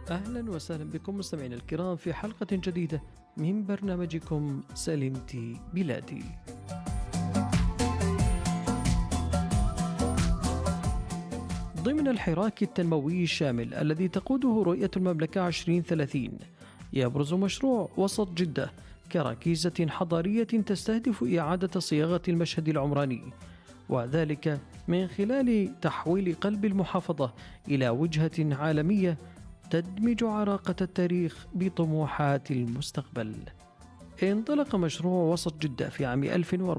أهلا وسهلا بكم مستمعينا الكرام في حلقة جديدة من برنامجكم سلمتي بلادي. ضمن الحراك التنموي الشامل الذي تقوده رؤية المملكة 2030 يبرز مشروع وسط جدة كركيزة حضارية تستهدف إعادة صياغة المشهد العمراني، وذلك من خلال تحويل قلب المحافظة إلى وجهة عالمية تدمج عراقة التاريخ بطموحات المستقبل. انطلق مشروع وسط جدة في عام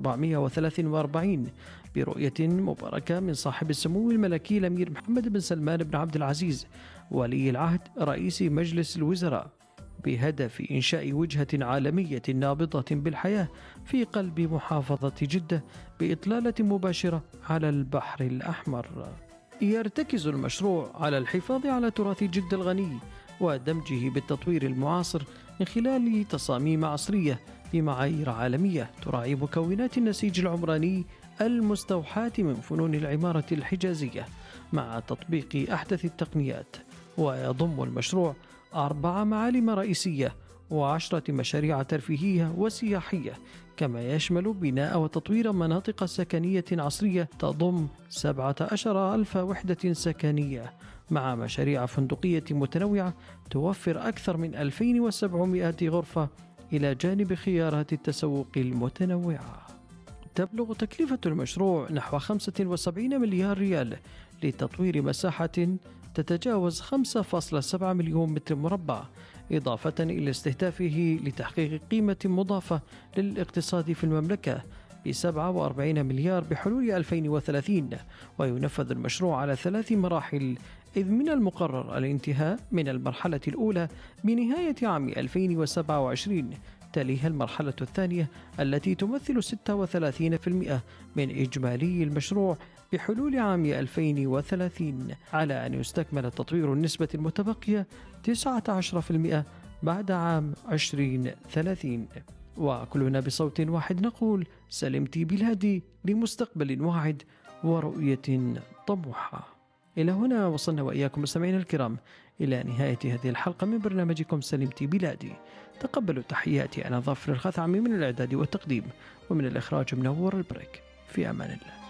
1443 برؤية مباركة من صاحب السمو الملكي الأمير محمد بن سلمان بن عبد العزيز ولي العهد رئيس مجلس الوزراء، بهدف إنشاء وجهة عالمية نابضة بالحياة في قلب محافظة جدة بإطلالة مباشرة على البحر الأحمر. يرتكز المشروع على الحفاظ على تراث جدة الغني ودمجه بالتطوير المعاصر من خلال تصاميم عصرية بمعايير عالمية تراعي مكونات النسيج العمراني المستوحاة من فنون العمارة الحجازية مع تطبيق أحدث التقنيات. ويضم المشروع 4 معالم رئيسية و10 مشاريع ترفيهية وسياحية، كما يشمل بناء وتطوير مناطق سكنية عصرية تضم 17,000 وحدة سكنية مع مشاريع فندقية متنوعة توفر أكثر من 2700 غرفة إلى جانب خيارات التسوق المتنوعة. تبلغ تكلفة المشروع نحو 75 مليار ريال لتطوير مساحة تتجاوز 5.7 مليون متر مربع، إضافة إلى استهدافه لتحقيق قيمة مضافة للاقتصاد في المملكة ب47 مليار بحلول 2030. وينفذ المشروع على 3 مراحل، إذ من المقرر الانتهاء من المرحلة الأولى بنهاية عام 2027، تليها المرحلة الثانية التي تمثل 36% من إجمالي المشروع بحلول عام 2030، على أن يستكمل تطوير النسبة المتبقية 19% بعد عام 2030. وكلنا بصوت واحد نقول سلمتي بلادي لمستقبل واعد ورؤية طموحة. إلى هنا وصلنا وإياكم مستمعينا الكرام إلى نهاية هذه الحلقة من برنامجكم سلمتي بلادي. تقبلوا تحياتي أنا ظافر الخثعمي من الإعداد والتقديم، ومن الإخراج منور البريك. في أمان الله.